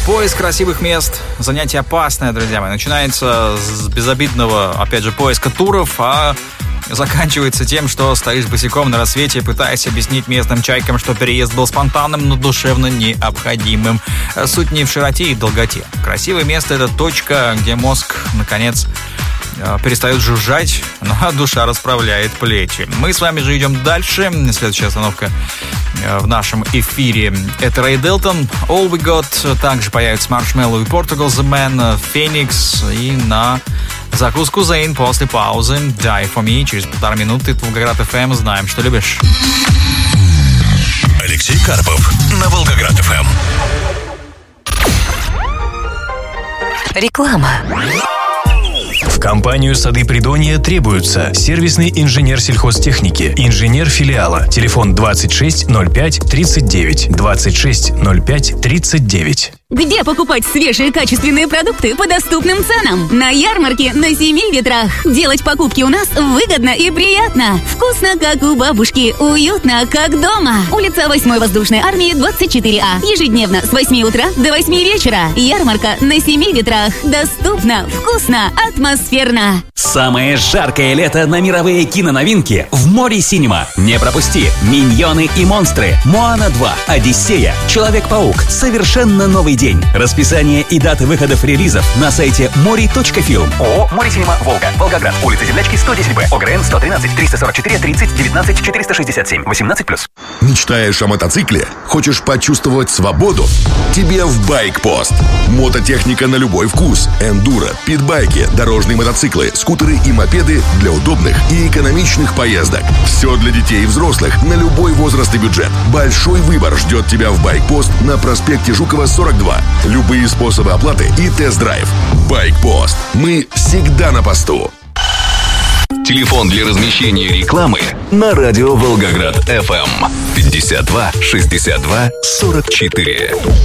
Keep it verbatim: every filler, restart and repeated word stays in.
Поиск красивых мест – занятие опасное, друзья мои. Начинается с безобидного, опять же, поиска туров, а заканчивается тем, что стоишь босиком на рассвете, пытаясь объяснить местным чайкам, что переезд был спонтанным, но душевно необходимым. Суть не в широте и долготе. Красивое место – это точка, где мозг, наконец, перестает жужжать, ну а душа расправляет плечи. Мы с вами же идем дальше. Следующая остановка в нашем эфире — это Рэй Делтон, All We Got. Также появится Marshmello и Portugal The Man, Phoenix. И на закуску Зейн после паузы Die For Me. Через полтора минуты Волгоград эф эм. Знаем, что любишь. Алексей Карпов на Волгоград эф эм. Реклама. В компанию «Сады Придонья» требуются сервисный инженер сельхозтехники, инженер филиала. Телефон двадцать шесть ноль пять тридцать девять, двадцать шесть ноль пять тридцать девять. Где покупать свежие качественные продукты по доступным ценам? На ярмарке на Семи Ветрах. Делать покупки у нас выгодно и приятно. Вкусно, как у бабушки. Уютно, как дома. Улица восьмой воздушной армии, двадцать четыре А. Ежедневно с восьми утра до восьми вечера. Ярмарка на Семи Ветрах. Доступно, вкусно, атмосферно. Самое жаркое лето на мировые киноновинки в Море Синема. Не пропусти «Миньоны и монстры», «Моана два», «Одиссея», «Человек-паук», «Совершенно новый день». Расписание и даты выходов релизов на сайте мори точка фильм. ООО «Море Синема Волга». Волгоград. Улица Землячки, сто десять Б. ОГРН сто тринадцать триста сорок четыре тридцать девятнадцать четыреста шестьдесят семь. восемнадцать плюс. Мечтаешь о мотоцикле? Хочешь почувствовать свободу? Тебе в Байкпост. Мототехника на любой вкус. Эндуро, питбайки, дорожные мотоциклы, скутеры и мопеды для удобных и экономичных поездок. Все для детей и взрослых на любой возраст и бюджет. Большой выбор ждет тебя в Байкпост на проспекте Жукова, сорок два. Любые способы оплаты и тест-драйв. Байкпост. Мы всегда на посту. Телефон для размещения рекламы на радио Волгоград эф эм пятьдесят два шестьдесят два сорок четыре.